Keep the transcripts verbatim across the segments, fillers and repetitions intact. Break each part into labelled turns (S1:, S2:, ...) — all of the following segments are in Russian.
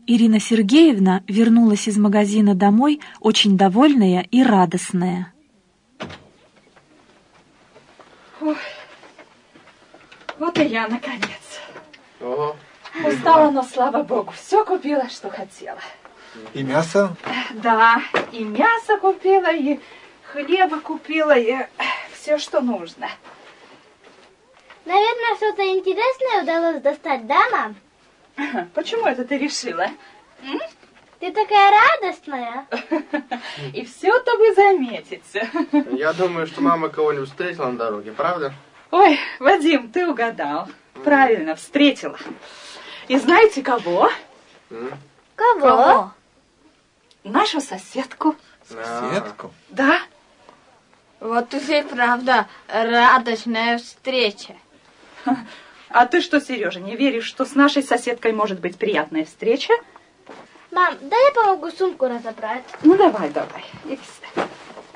S1: Ирина Сергеевна вернулась из магазина домой очень довольная и радостная.
S2: Ой, вот и я, наконец.
S3: Ого.
S2: Устала, но, слава богу, все купила, что хотела.
S4: И мясо?
S2: Да, и мясо купила, и хлеба купила, и все, что нужно.
S5: Наверное, что-то интересное удалось достать, да, мам?
S2: Почему это ты решила? М?
S5: Ты такая радостная.
S2: И все-то вы заметите.
S3: Я думаю, что мама кого-нибудь встретила на дороге, правда?
S2: Ой, Вадим, ты угадал. Правильно, встретила. И знаете кого?
S3: М?
S5: Кого?
S2: Кого? Нашу соседку.
S4: Соседку?
S2: Да.
S6: Вот уже правда радостная встреча.
S2: А ты что, Сережа, не веришь, что с нашей соседкой может быть приятная встреча?
S5: Мам, дай я помогу сумку разобрать.
S2: Ну, давай, давай. Иди сюда.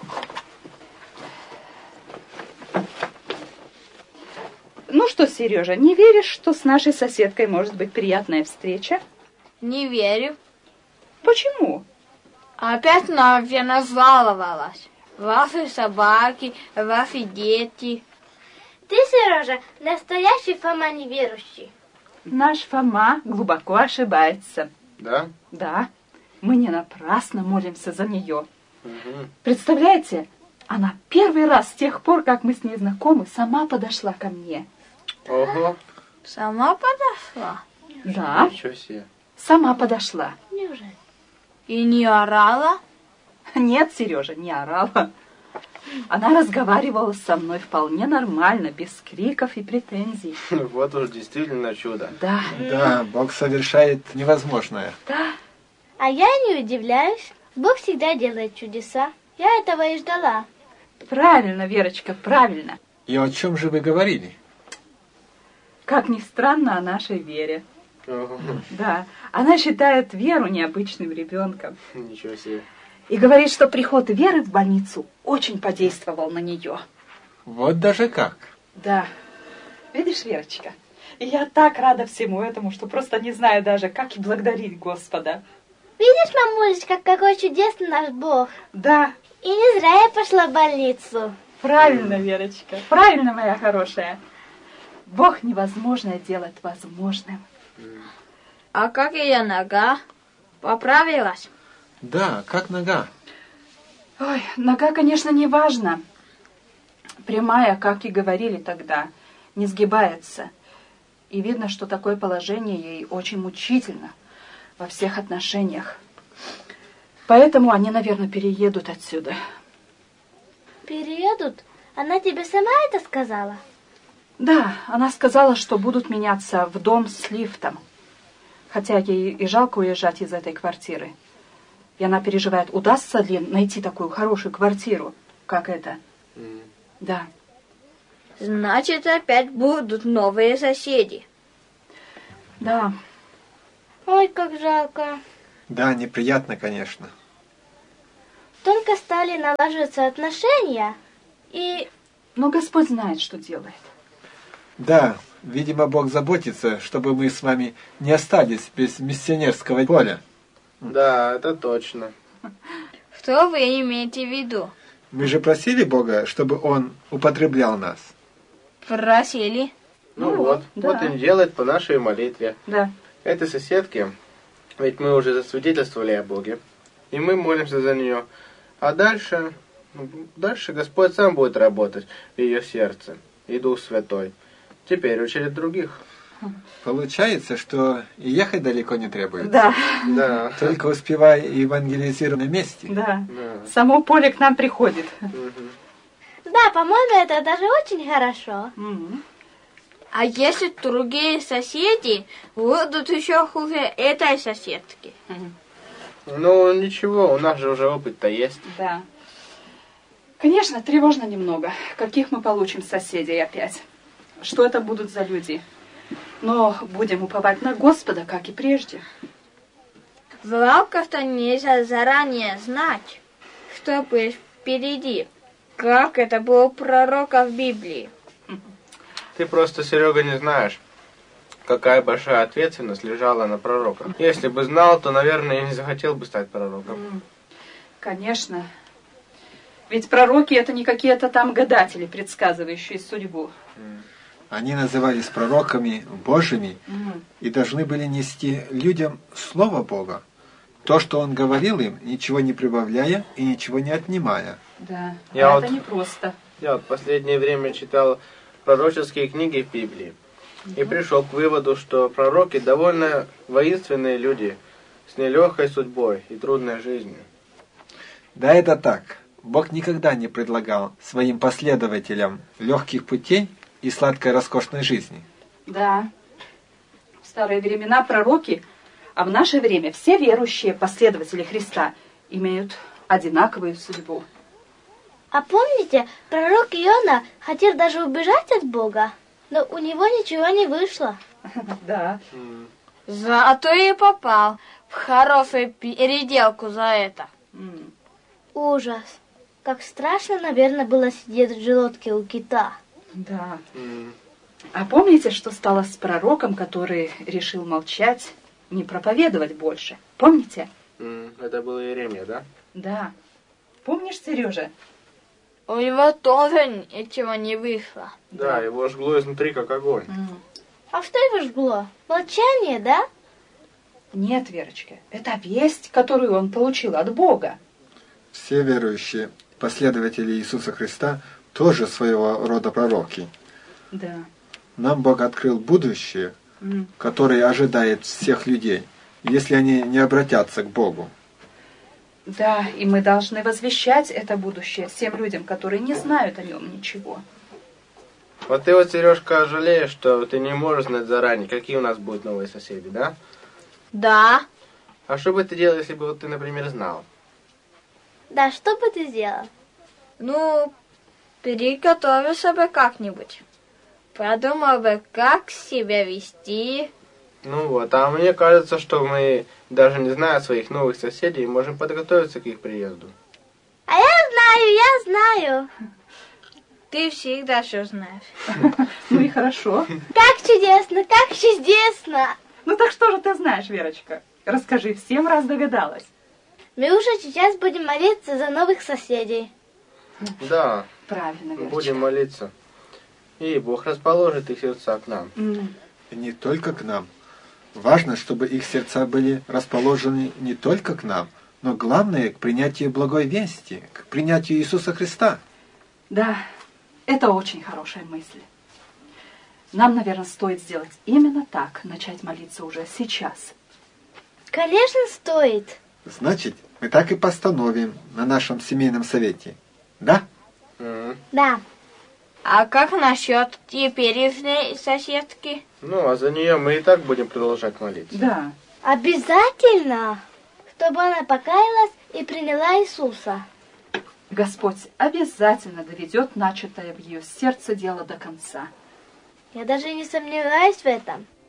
S2: Ну что, Сережа, не веришь, что с нашей соседкой может быть приятная встреча?
S6: Не верю.
S2: Почему?
S6: Опять, наверное, жаловалась. Ваши собаки, ваши дети.
S5: Ты, Сережа, настоящий Фома неверующий.
S2: Наш Фома глубоко ошибается.
S3: Да?
S2: Да, мы не напрасно молимся за нее.
S3: Угу.
S2: Представляете, она первый раз с тех пор, как мы с ней знакомы, сама подошла ко мне.
S3: Ого.
S6: Сама подошла?
S2: Да,
S3: Ничего себе.
S2: сама подошла.
S5: Неужели?
S6: И не орала?
S2: Нет, Сережа, не орала. Она разговаривала со мной вполне нормально, без криков и претензий.
S3: Вот уж действительно чудо.
S2: Да.
S4: Да, Бог совершает невозможное.
S2: Да.
S5: А я не удивляюсь. Бог всегда делает чудеса. Я этого и ждала.
S2: Правильно, Верочка, правильно.
S4: И о чем же вы говорили?
S2: Как ни странно, о нашей Вере.
S3: Ого.
S2: Да, она считает Веру необычным ребенком.
S3: Ничего себе.
S2: И говорит, что приход Веры в больницу очень подействовал на нее.
S4: Вот даже как.
S2: Да. Видишь, Верочка, и я так рада всему этому, что просто не знаю даже, как и благодарить Господа.
S5: Видишь, мамулечка, какой чудесный наш Бог.
S2: Да,
S5: И не зря я пошла в больницу.
S2: правильно, Верочка, правильно, моя хорошая. Бог невозможное делает возможным.
S6: А как ее нога? Поправилась?
S4: Да, как нога.
S2: Ой, нога, конечно, не важна. Прямая, как и говорили тогда, не сгибается. И видно, что такое положение ей очень мучительно во всех отношениях. Поэтому они, наверное, переедут отсюда.
S5: Переедут? Она тебе сама это сказала?
S2: Да, она сказала, что будут меняться в дом с лифтом. Хотя ей и жалко уезжать из этой квартиры. И она переживает, удастся ли найти такую хорошую квартиру, как эта.
S3: М.
S2: Да.
S6: Значит, опять будут новые соседи.
S2: Да.
S5: Ой, как жалко.
S4: Да, неприятно, конечно.
S5: Только стали налаживаться отношения, и...
S2: Но Господь знает, что делает.
S4: Да, видимо, Бог заботится, чтобы мы с вами не остались без миссионерского поля.
S3: Да, это точно.
S6: Что вы имеете в виду?
S4: Мы же просили Бога, чтобы Он употреблял нас.
S6: Просили.
S3: Ну,
S2: Ну
S3: вот,
S2: вот, да.
S3: вот и делает по нашей молитве.
S2: Да.
S3: Этой соседке, ведь мы уже засвидетельствовали о Боге, и мы молимся за нее. А дальше, ну, дальше Господь сам будет работать в ее сердце, и Дух Святой. Теперь очередь других.
S4: Получается, что и ехать далеко не требуется.
S2: Да.
S3: Да.
S4: Только успевай евангелизировать на месте.
S2: Да.
S3: Да.
S2: Само поле к нам приходит.
S3: Мгм.
S5: Да, по-моему, это даже очень хорошо.
S2: Мгм.
S6: А если другие соседи будут еще хуже этой соседки?
S3: Ну, ничего, у нас же уже опыт-то есть.
S2: Да. Конечно, тревожно немного. Каких мы получим соседей опять? Что это будут за люди? Но будем уповать на Господа, как и прежде.
S6: Жалко, нельзя заранее знать, что будет впереди, как это было у пророка в Библии.
S3: Ты просто, Серега, не знаешь. какая большая ответственность лежала на пророках. Если бы знал, то, наверное, я не захотел бы стать пророком.
S2: Конечно. Ведь пророки это не какие-то там гадатели, предсказывающие судьбу.
S4: Они назывались пророками Божьими
S2: Mm.
S4: и должны были нести людям Слово Бога. То, что Он говорил им, ничего не прибавляя и ничего не отнимая.
S2: Да,
S3: Я
S2: а
S3: вот-
S2: это непросто.
S3: Я вот в последнее время читал пророческие книги в Библии и пришел к выводу, что пророки довольно воинственные люди с нелегкой судьбой и трудной жизнью.
S4: Да, это так. Бог никогда не предлагал своим последователям легких путей и сладкой роскошной жизни.
S2: Да. В старые времена пророки, а в наше время все верующие последователи Христа имеют одинаковую судьбу.
S5: А помните, пророк Иона хотел даже убежать от Бога, но у него ничего не вышло.
S2: Да.
S6: Зато и попал в хорошую переделку за это.
S2: М.
S5: Ужас. Как страшно, наверное, было сидеть в желудке у кита.
S2: Да. А помните, что стало с пророком, который решил молчать, не проповедовать больше? Помните?
S3: М, Это был Иеремия, да?
S2: Да. Помнишь, Сережа?
S6: У него тоже ничего не вышло.
S3: Да, его жгло изнутри, как огонь.
S2: М.
S5: А что его жгло? Молчание, да?
S2: Нет, Верочка, это весть, которую он получил от Бога.
S4: Все верующие последователи Иисуса Христа тоже своего рода пророки.
S2: Да.
S4: Нам Бог открыл будущее,
S2: М.
S4: которое ожидает всех людей, если они не обратятся к Богу.
S2: Да, и мы должны возвещать это будущее всем людям, которые не знают о нем ничего.
S3: Вот ты вот, Сережка, жалеешь, что ты не можешь знать заранее, какие у нас будут новые соседи, да?
S6: Да.
S3: А что бы ты делал, если бы вот ты, например, знал?
S5: Да, что бы ты сделал?
S6: Ну, приготовился бы как-нибудь. Подумал бы, как себя вести.
S3: Ну вот, а мне кажется, что мы, даже не зная своих новых соседей, можем подготовиться к их приезду.
S5: А я знаю, я знаю.
S6: Ты всегда все знаешь.
S2: Ну и хорошо.
S5: Как чудесно, как чудесно.
S2: Ну так что же ты знаешь, Верочка? Расскажи всем, раз догадалась.
S5: Мы уже сейчас будем молиться за новых соседей.
S3: Да,
S2: Правильно, Верочка.
S3: будем молиться. И Бог расположит их сердца к нам.
S2: М.
S4: И не только к нам. Важно, чтобы их сердца были расположены не только к нам, но главное к принятию благой вести, к принятию Иисуса Христа.
S2: Да, это очень хорошая мысль. Нам, наверное, стоит сделать именно так, начать молиться уже сейчас.
S5: Конечно, стоит.
S4: Значит, мы так и постановим на нашем семейном совете. Да?
S3: М.
S5: Да.
S6: А как насчет теперешней соседки?
S3: Ну, а за нее мы и так будем продолжать молиться.
S2: Да.
S5: Обязательно, чтобы она покаялась и приняла Иисуса.
S2: Господь обязательно доведет начатое в ее сердце дело до конца.
S5: Я даже не сомневаюсь в этом.